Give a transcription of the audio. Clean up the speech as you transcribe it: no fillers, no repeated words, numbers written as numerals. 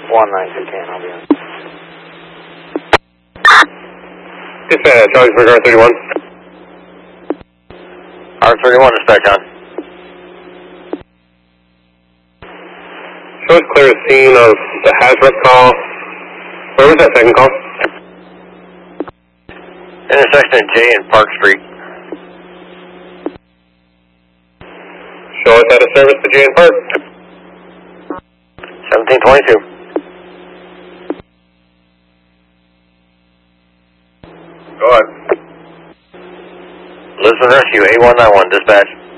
1910, I'll be on. Dispatch, Charlie for R31. R31, dispatch on. Show us clear a scene of the Hasbrook call. Where was that second call? Intersection of J and Park Street. Show us out of service to J and Park. 1722. Go on. Lisbon Rescue, A191, dispatch.